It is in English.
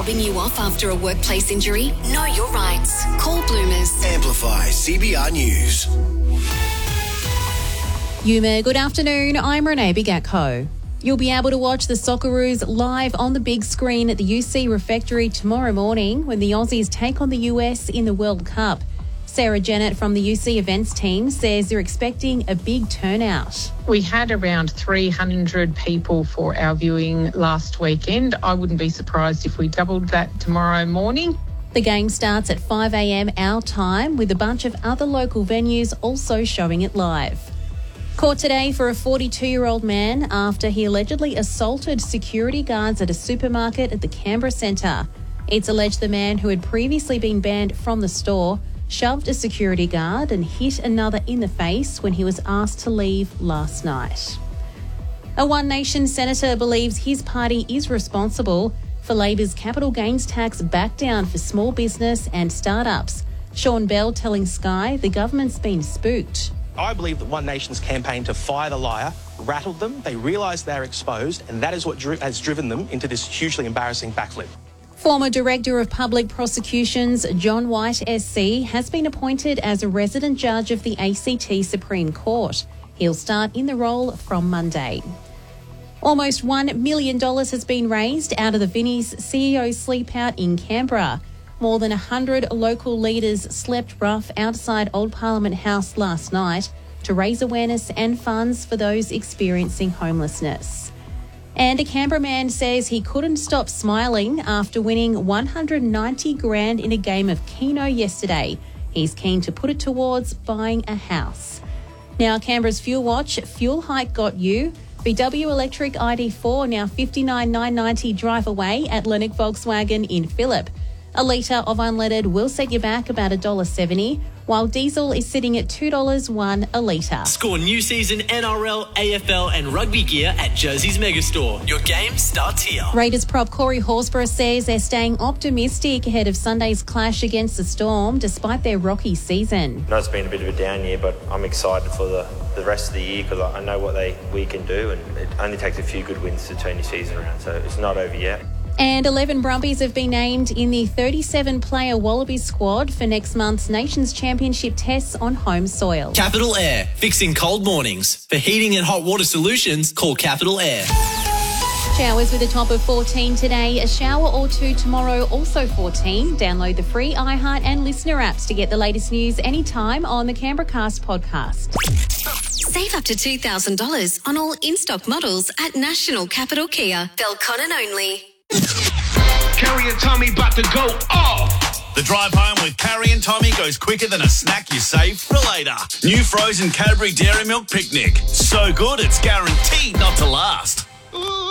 subbing you off after a workplace injury? Know your rights. Call Bloomers. Amplify CBR News. Yuma, good afternoon. I'm Renee Bigatko. You'll be able to watch the Socceroos live on the big screen at the UC Refectory tomorrow morning when the Aussies take on the US in the World Cup. Sarah Jennett from the UC events team says they're expecting a big turnout. We had around 300 people for our viewing last weekend. I wouldn't be surprised if we doubled that tomorrow morning. The game starts at 5 a.m. our time, with a bunch of other local venues also showing it live. Court today for a 42-year-old man after he allegedly assaulted security guards at a supermarket at the Canberra Centre. It's alleged the man, who had previously been banned from the store, shoved a security guard and hit another in the face when he was asked to leave last night. A One Nation senator believes his party is responsible for Labor's capital gains tax back down for small business and startups. Sean Bell telling Sky the government's been spooked. I believe that One Nation's campaign to fire the liar rattled them. They realised they're exposed, and that is what has driven them into this hugely embarrassing backflip. Former Director of Public Prosecutions John White SC has been appointed as a resident judge of the ACT Supreme Court. He'll start in the role from Monday. Almost $1 million has been raised out of the Vinnie's CEO sleepout in Canberra. More than 100 local leaders slept rough outside Old Parliament House last night to raise awareness and funds for those experiencing homelessness. And a Canberra man says he couldn't stop smiling after winning $190,000 in a game of Keno yesterday. He's keen to put it towards buying a house. Now, Canberra's Fuel Watch, fuel hike got you. VW electric ID4 now $59,990 drive away at Lennox Volkswagen in Phillip. A litre of unleaded will set you back about $1.70, while diesel is sitting at $2.01 a litre. Score new season NRL, AFL and rugby gear at Jersey's Megastore. Your game starts here. Raiders prop Corey Horsburgh says they're staying optimistic ahead of Sunday's clash against the Storm, despite their rocky season. I know it's been a bit of a down year, but I'm excited for the rest of the year because I know what we can do, and it only takes a few good wins to turn your season around, so it's not over yet. And 11 Brumbies have been named in the 37-player Wallabies squad for next month's Nations Championship tests on home soil. Capital Air, fixing cold mornings. For heating and hot water solutions, call Capital Air. Showers with a top of 14 today, a shower or two tomorrow, also 14. Download the free iHeart and Listener apps to get the latest news anytime on the Canberra Cast podcast. Save up to $2,000 on all in-stock models at National Capital Kia. Belconnen only. Carrie and Tommy about to go off. The drive home with Carrie and Tommy goes quicker than a snack you save for later. New frozen Cadbury Dairy Milk Picnic. So good it's guaranteed not to last.